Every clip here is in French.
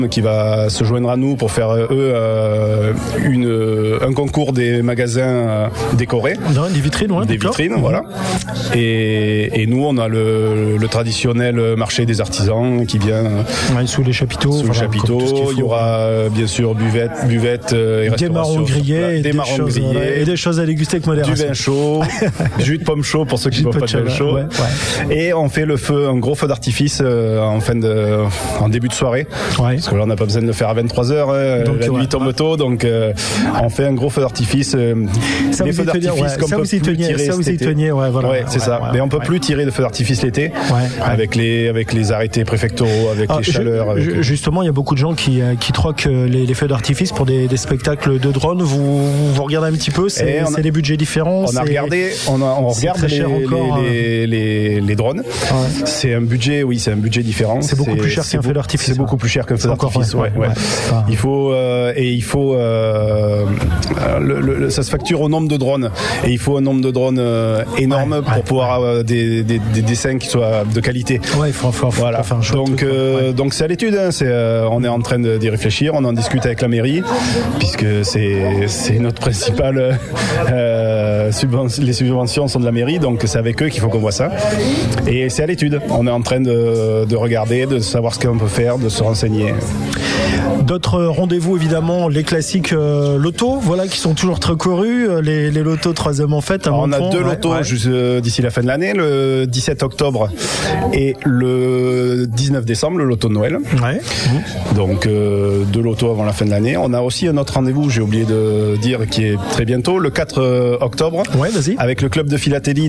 qui va se joindre à nous pour faire un concours des magasins décorés. Des vitrines, ouais, des vitrines, voilà. Et nous, on a le traditionnel marché des artisans qui vient sous les chapiteaux. Sous les chapiteaux, il y aura bien sûr buvette et restauration. Des marrons grillés, et des choses à déguster avec modération. Du vin chaud, jus de pomme chaud pour ceux qui ne boivent pas de vin chaud. Ouais. Et on fait un gros feu d'artifice en début de soirée. Ouais. Parce que là, on n'a pas besoin de le faire à 23h. La nuit tombe tôt, donc on fait un gros feu d'artifice. Les feux d'artifice comme ça vous y teniez, voilà. Ouais, c'est ça. Mais on peut plus tirer de feux d'artifice l'été avec les arrêtés préfectoraux, avec les chaleurs. Justement, il y a beaucoup de gens qui troquent les feux d'artifice pour des spectacles de drones. Vous regardez un petit peu, c'est des budgets différents. On regarde les drones. Ouais. C'est un budget différent. C'est beaucoup plus cher qu'un feu d'artifice. C'est beaucoup plus cher qu'un feu d'artifice. Il faut ça se facture au nombre de drones et il faut un nombre de drones énorme pour pouvoir avoir des dessins qui soient de qualité. Ouais, il faut faire un choix. Donc c'est à l'étude. On est en train d'y réfléchir. On en discute avec la mairie puisque c'est notre principale les subventions sont de la mairie, donc c'est avec eux qu'il faut qu'on voit ça. Et c'est à l'étude. On est en train de regarder, de savoir ce qu'on peut faire, de se renseigner. D'autres rendez-vous, évidemment, les classiques lotos, qui sont toujours très courus, les lotos 3e en fête. On a 2 lotos d'ici la fin de l'année, le 17 octobre et le 19 décembre, le loto de Noël. Ouais. Donc 2 lotos avant la fin de l'année. On a aussi un autre rendez-vous, j'ai oublié de dire, qui est très bientôt, le 4 octobre, avec le club de philatélie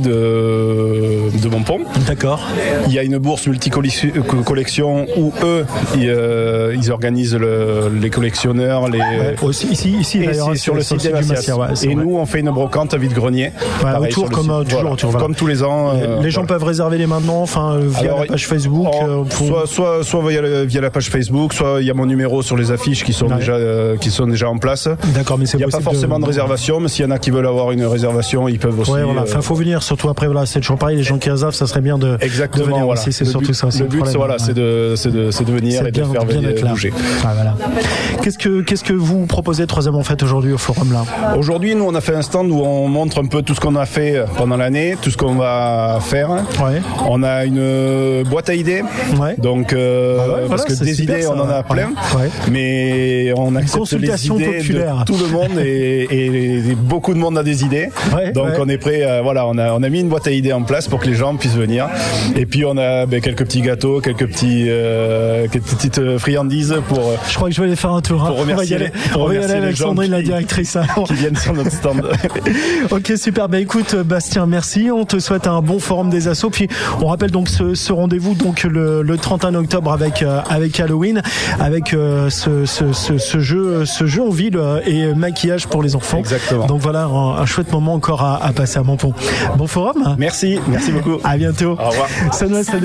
de Montpont. D'accord. Il y a une bourse multi-collection où eux, ils organisent les collectionneurs, ici et sur le site des Massias. Et nous, on fait une brocante à vide-grenier. Autour comme toujours. Comme tous les ans. Les gens peuvent réserver les maintenant, via la page Facebook. Soit via la page Facebook, soit il y a mon numéro sur les affiches qui sont déjà en place. D'accord, mais il n'y a pas forcément de réservation, mais s'il y en a qui veulent avoir une réservation, ils peuvent aussi. Faut venir. Surtout après, c'est toujours pareil. Les gens qui réservent, ça serait bien de. Exactement. De venir aussi, c'est surtout ça. Le but, c'est de venir et de faire bouger. Voilà. Qu'est-ce que vous proposez 3e en fête aujourd'hui au forum là ? Aujourd'hui, nous on a fait un stand où on montre un peu tout ce qu'on a fait pendant l'année, tout ce qu'on va faire. Ouais. On a une boîte à idées. Ouais. Donc parce que des idées, on en a plein. Ouais. Mais on accepte les idées populaire de tout le monde et beaucoup de monde a des idées. Ouais, donc on est prêt. On a mis une boîte à idées en place pour que les gens puissent venir. Et puis on a quelques petits gâteaux, quelques petites friandises pour. Je crois que je vais aller faire un tour. Pour remercier avec Sandrine, la directrice. Qui viennent sur notre stand. Ok, super. Écoute, Bastien, merci. On te souhaite un bon forum des assos. Puis on rappelle donc ce rendez-vous donc le 31 octobre avec Halloween, avec ce jeu en ville et maquillage pour les enfants. Exactement. Donc voilà, un chouette moment encore à passer à Montpont. Bon forum. Merci beaucoup. À bientôt. Au revoir.